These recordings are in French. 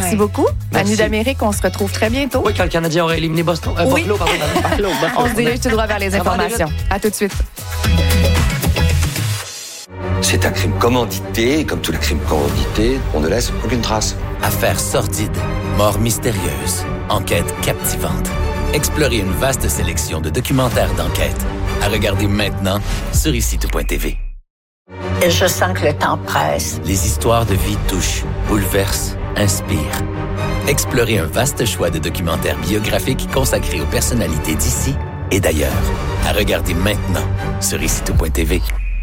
Merci beaucoup. Manu d'Amérique, on se retrouve très bientôt. Oui, quand le Canadien aurait éliminé Boston. Oui. Buffalo, pardon. Buffalo. On se dirige tout droit vers les informations. À tout de suite. C'est un crime commandité, et comme tous les crimes commandités, on ne laisse aucune trace. Affaires sordides, morts mystérieuses, enquêtes captivantes. Explorez une vaste sélection de documentaires d'enquête. À regarder maintenant sur ici.tv. Et je sens que le temps presse. Les histoires de vie touchent, bouleversent, inspirent. Explorez un vaste choix de documentaires biographiques consacrés aux personnalités d'ici et d'ailleurs. À regarder maintenant sur ici.tv.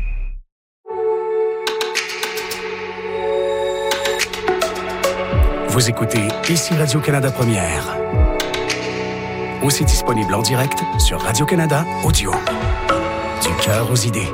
Vous écoutez Ici Radio-Canada Première. Aussi disponible en direct sur Radio-Canada Audio. Du cœur aux idées.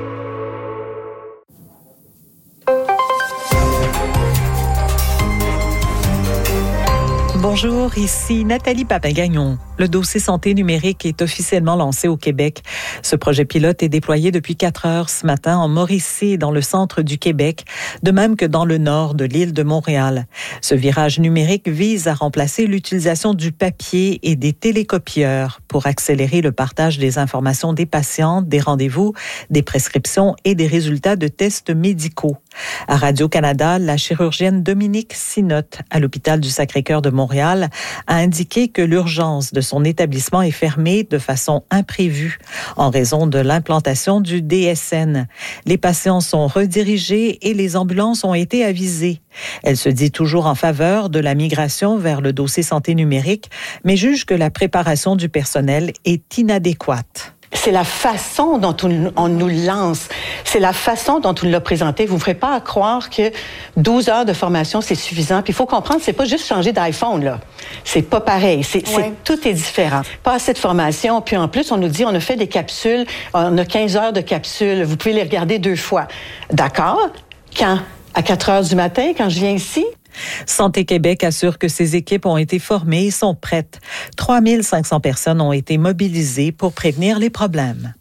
Bonjour, ici Nathalie Papagagnon. Le dossier santé numérique est officiellement lancé au Québec. Ce projet pilote est déployé depuis 4 heures ce matin en Mauricie, dans le centre du Québec, de même que dans le nord de l'île de Montréal. Ce virage numérique vise à remplacer l'utilisation du papier et des télécopieurs pour accélérer le partage des informations des patients, des rendez-vous, des prescriptions et des résultats de tests médicaux. À Radio-Canada, la chirurgienne Dominique Sinotte, à l'hôpital du Sacré-Cœur de Montréal, a indiqué que l'urgence de son établissement est fermée de façon imprévue en raison de l'implantation du DSN. Les patients sont redirigés et les ambulances ont été avisées. Elle se dit toujours en faveur de la migration vers le dossier santé numérique, mais juge que la préparation du personnel est inadéquate. C'est la façon dont on nous lance. C'est la façon dont on l'a présenté. Vous ne ferez pas à croire que 12 heures de formation, c'est suffisant. Puis il faut comprendre, c'est pas juste changer d'iPhone, là. C'est pas pareil. Tout est différent. Pas assez de formation. Puis en plus, on nous dit, on a fait des capsules. On a 15 heures de capsules. Vous pouvez les regarder 2 fois. D'accord? Quand? À 4 heures du matin, quand je viens ici? Santé Québec assure que ses équipes ont été formées et sont prêtes. 3500 personnes ont été mobilisées pour prévenir les problèmes.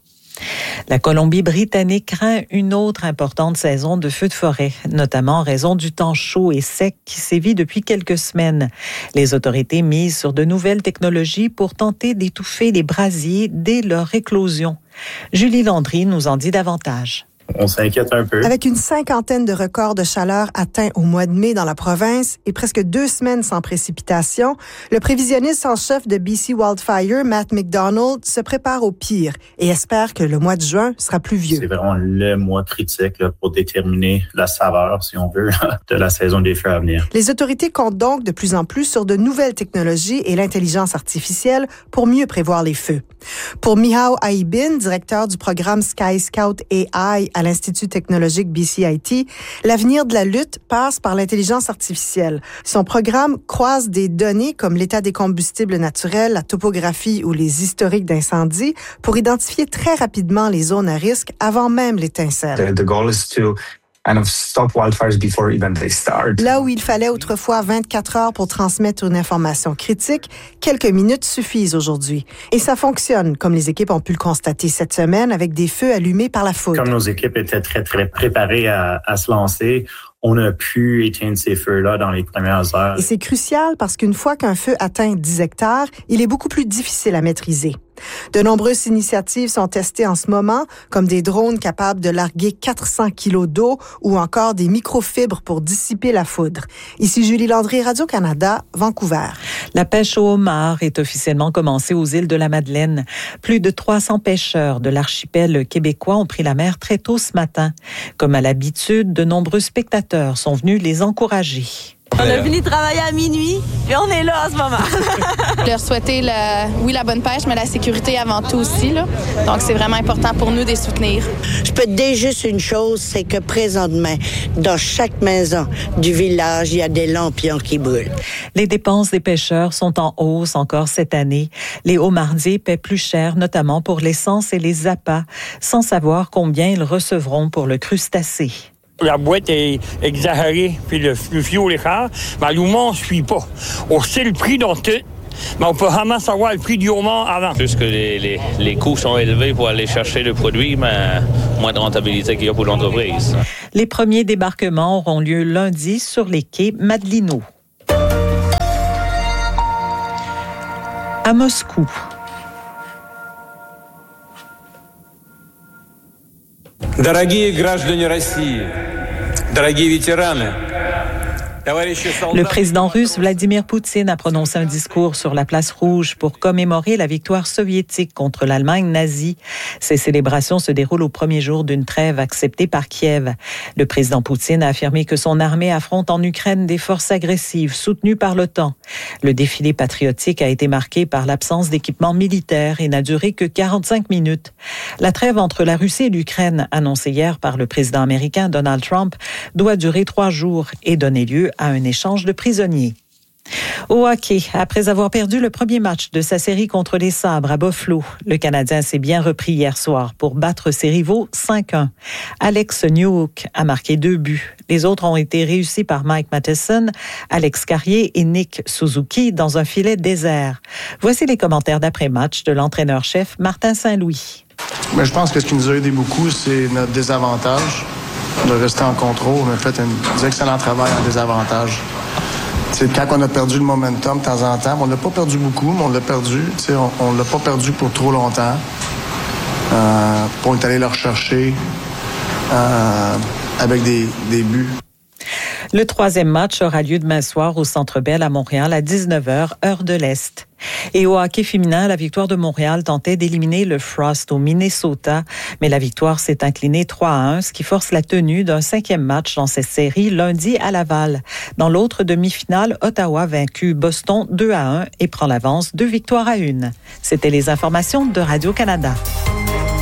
La Colombie-Britannique craint une autre importante saison de feux de forêt, notamment en raison du temps chaud et sec qui sévit depuis quelques semaines. Les autorités misent sur de nouvelles technologies pour tenter d'étouffer les brasiers dès leur éclosion. Julie Landry nous en dit davantage. On s'inquiète un peu. Avec une 50aine de records de chaleur atteints au mois de mai dans la province et presque 2 semaines sans précipitation, le prévisionniste en chef de BC Wildfire, Matt McDonald, se prépare au pire et espère que le mois de juin sera pluvieux. C'est vraiment le mois critique là, pour déterminer la saveur, si on veut, de la saison des feux à venir. Les autorités comptent donc de plus en plus sur de nouvelles technologies et l'intelligence artificielle pour mieux prévoir les feux. Pour Mihao Aibin, directeur du programme Sky Scout AI à l'Institut technologique BCIT, l'avenir de la lutte passe par l'intelligence artificielle. Son programme croise des données comme l'état des combustibles naturels, la topographie ou les historiques d'incendie pour identifier très rapidement les zones à risque avant même l'étincelle. The goal is to kind of stop wildfires before even they start. Là où il fallait autrefois 24 heures pour transmettre une information critique, quelques minutes suffisent aujourd'hui. Et ça fonctionne, comme les équipes ont pu le constater cette semaine avec des feux allumés par la foudre. Comme nos équipes étaient très, très préparées à se lancer, on a pu éteindre ces feux-là dans les premières heures. Et c'est crucial parce qu'une fois qu'un feu atteint 10 hectares, il est beaucoup plus difficile à maîtriser. De nombreuses initiatives sont testées en ce moment, comme des drones capables de larguer 400 kilos d'eau ou encore des microfibres pour dissiper la foudre. Ici Julie Landry, Radio-Canada, Vancouver. La pêche au homard est officiellement commencée aux îles de la Madeleine. Plus de 300 pêcheurs de l'archipel québécois ont pris la mer très tôt ce matin. Comme à l'habitude, de nombreux spectateurs sont venus les encourager. On a fini de travailler à minuit, puis on est là en ce moment. Leur souhaiter, la bonne pêche, mais la sécurité avant tout aussi. Là. Donc, c'est vraiment important pour nous de les soutenir. Je peux te dire juste une chose, c'est que présentement, dans chaque maison du village, il y a des lampions qui brûlent. Les dépenses des pêcheurs sont en hausse encore cette année. Les homardiers paient plus cher, notamment pour l'essence et les appâts, sans savoir combien ils recevront pour le crustacé. La boîte est exagérée, puis le fioul est cher. Mais l'houmard, on ne suit pas. On sait le prix dans tout, mais on peut vraiment savoir le prix du homard avant. Plus que les coûts sont élevés pour aller chercher le produit, mais moins de rentabilité qu'il y a pour l'entreprise. Les premiers débarquements auront lieu lundi sur les quais Madelino. à Moscou. Дорогие граждане России, дорогие ветераны, Le président russe Vladimir Poutine a prononcé un discours sur la place Rouge pour commémorer la victoire soviétique contre l'Allemagne nazie. Ces célébrations se déroulent au premier jour d'une trêve acceptée par Kiev. Le président Poutine a affirmé que son armée affronte en Ukraine des forces agressives soutenues par l'OTAN. Le défilé patriotique a été marqué par l'absence d'équipement militaire et n'a duré que 45 minutes. La trêve entre la Russie et l'Ukraine, annoncée hier par le président américain Donald Trump, doit durer 3 jours et donner lieu à un échange de prisonniers. Au hockey, après avoir perdu le premier match de sa série contre les Sabres à Buffalo, le Canadien s'est bien repris hier soir pour battre ses rivaux 5-1. Alex Newhook a marqué 2 buts. Les autres ont été réussis par Mike Matheson, Alex Carrier et Nick Suzuki dans un filet désert. Voici les commentaires d'après-match de l'entraîneur-chef Martin Saint-Louis. Mais je pense que ce qui nous a aidé beaucoup, c'est notre désavantage. De rester en contrôle. On a fait un excellent travail en désavantage. C'est quand on a perdu le momentum de temps en temps, on l'a pas perdu beaucoup, mais on l'a perdu. On l'a pas perdu pour trop longtemps. On est allé le rechercher avec des buts. Le 3e match aura lieu demain soir au Centre Bell à Montréal à 19h, heure de l'Est. Et au hockey féminin, la victoire de Montréal tentait d'éliminer le Frost au Minnesota, mais la victoire s'est inclinée 3-1, ce qui force la tenue d'un 5e match dans cette série lundi à Laval. Dans l'autre demi-finale, Ottawa vaincu Boston 2-1 et prend l'avance 2-1. C'était les informations de Radio-Canada.